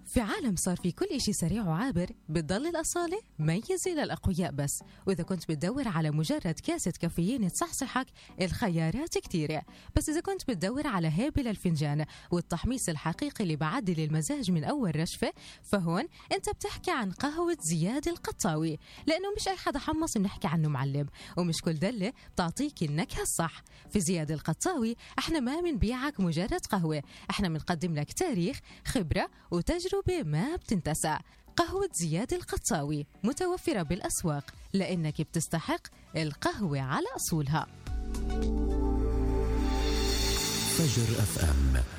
في عالم صار في كل إشي سريع وعابر، بتضل الأصالة ميزة للأقوياء بس. وإذا كنت بتدور على مجرد كاسة كافيين تصحصحك، الخيارات كتيرة. بس إذا كنت بتدور على هيبة للفنجان والتحميص الحقيقي اللي بعدل المزاج من أول رشفة، فهون أنت بتحكي عن قهوة زياد القطاوي. لأنه مش أي حدا حمص بنحكي عنه معلم، ومش كل دلة بتعطيك النكهة الصح. في زياد القطاوي احنا ما بنبيعك مجرد قهوة، احنا بنقدم لك تاريخ، خبرة وتجربة ما بتنتسى. قهوة زياد القطاوي متوفرة بالأسواق، لأنك بتستحق القهوة على أصولها. فجر FM